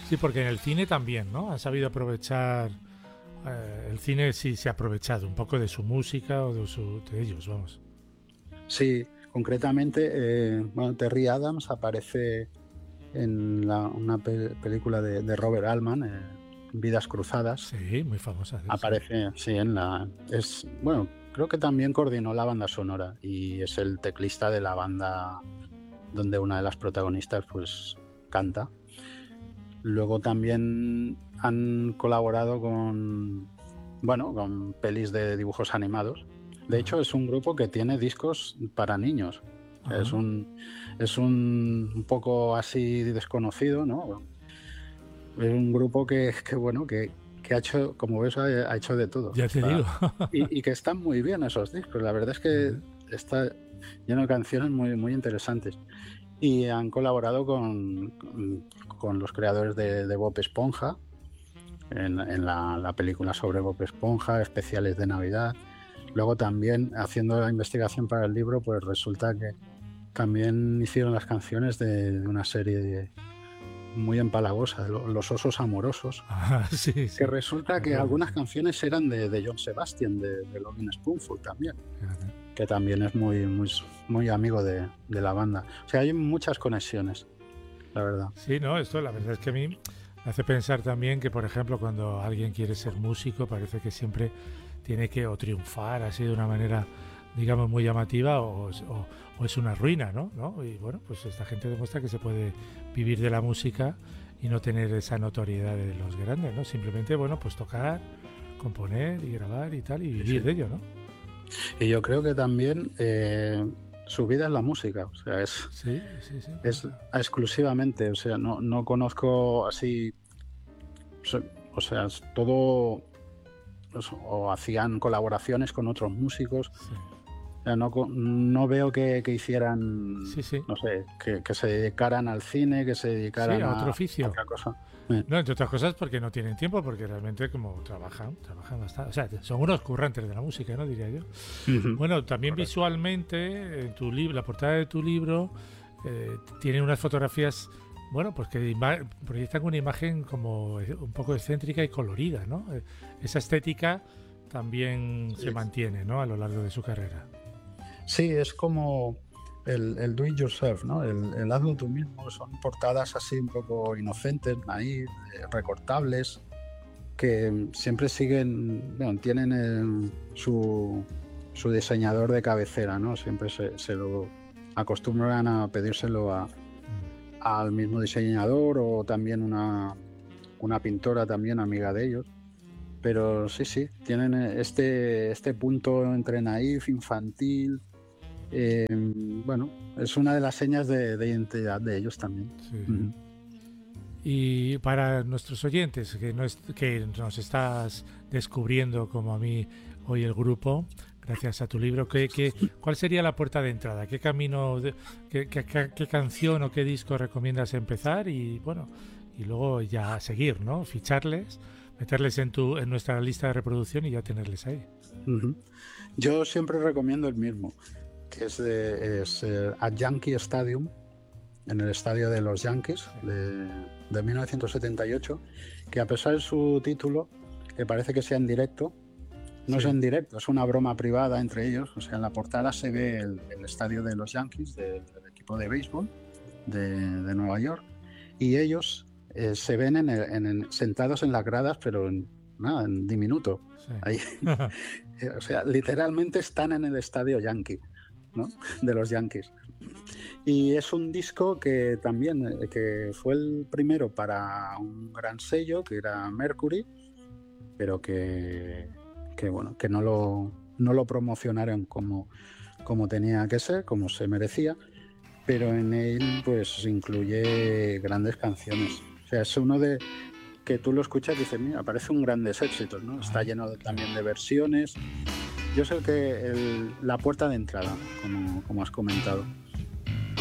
Sí, porque en el cine también, ¿no? Han sabido aprovechar. El cine sí se ha aprovechado un poco de su música o de ellos, vamos. Sí, concretamente, bueno, Terry Adams aparece en una película de Robert Altman, Vidas Cruzadas. Sí, muy famosa, sí. Aparece, sí, bueno, creo que también coordinó la banda sonora y es el teclista de la banda donde una de las protagonistas pues canta. Luego también han colaborado con pelis de dibujos animados. De Ajá, hecho, es un grupo que tiene discos para niños. O sea, ajá. es un poco así desconocido, ¿no? Es un grupo que ha hecho, como ves, ha hecho de todo. Ya te digo. Y que están muy bien esos discos. La verdad es que está lleno de canciones muy, muy interesantes. Y han colaborado con los creadores de Bob Esponja en la película sobre Bob Esponja, especiales de Navidad. Luego también, haciendo la investigación para el libro, pues resulta que también hicieron las canciones de una serie muy empalagosa, Los Osos Amorosos, Ah, sí, que sí. resulta que Recuerdo, algunas sí. canciones eran de John Sebastian, de Lovin' Spoonful también, Fíjate. que también es muy, muy, muy amigo de la banda. O sea, hay muchas conexiones, la verdad. Sí, no, esto la verdad es que a mí me hace pensar también que, por ejemplo, cuando alguien quiere ser músico, parece que siempre tiene que o triunfar así de una manera, digamos, muy llamativa o es una ruina, ¿no? Y bueno, pues esta gente demuestra que se puede vivir de la música y no tener esa notoriedad de los grandes, ¿no? Simplemente, bueno, pues tocar, componer y grabar y tal y Sí, vivir sí. de ello, ¿no? Y yo creo que también su vida es la música, o sea, Sí, sí, sí. es exclusivamente, o sea, no conozco así, so- o sea, es todo, o hacían colaboraciones con otros músicos. Sí, O sea, no veo que hicieran, sí, sí. no sé, que se dedicaran al cine, que se Sí, dedicaran a a otro oficio. otra cosa. No, entre otras cosas porque no tienen tiempo, porque realmente como trabajan bastante. O sea, son unos currantes de la música, ¿no? Diría yo. Ujú. Bueno, también Correcto. visualmente, en tu libro, la portada de tu libro tiene unas fotografías, bueno, pues que proyectan una imagen como un poco excéntrica y colorida, ¿no? Esa estética también se Sí. mantiene, ¿no? A lo largo de su carrera. Sí, es como el do it yourself, ¿no? El hazlo tú mismo. Son portadas así un poco inocentes, ahí, recortables, que siempre siguen, bueno, tienen su diseñador de cabecera, ¿no? Siempre se lo acostumbran a pedírselo Mm. al mismo diseñador o también una pintora también amiga de ellos. Pero sí, sí, tienen este punto entre naif, infantil. Bueno, es una de las señas de identidad de ellos también. Sí, sí. Ujú. Y para nuestros oyentes, que nos estás descubriendo como a mí hoy el grupo, gracias a tu libro, ¿cuál sería la puerta de entrada? ¿Qué camino, qué canción o qué disco recomiendas empezar? Y bueno, y luego ya seguir, ¿no? Ficharles, meterles en nuestra lista de reproducción y ya tenerles ahí. Ujú. Yo siempre recomiendo el mismo, que es at Yankee Stadium, en el estadio de los Yankees Sí, de 1978, que a pesar de su título, que parece que sea en directo, no es sí, en directo, es una broma privada entre ellos. O sea, en la portada se ve el estadio de los Yankees, del equipo de béisbol de Nueva York, y ellos se ven sentados en las gradas, pero nada, en diminuto. sí. Ahí, o sea, literalmente están en el estadio Yankee, ¿no? De los Yankees. Y es un disco que también que fue el primero para un gran sello, que era Mercury, pero que bueno, que no lo promocionaron como tenía que ser, como se merecía, pero en él pues incluye grandes canciones. O sea, es uno de que tú lo escuchas y dices, mira, parece un grandes éxitos, ¿no? Está Ay, lleno claro. también de versiones. Yo sé que la puerta de entrada, como has comentado.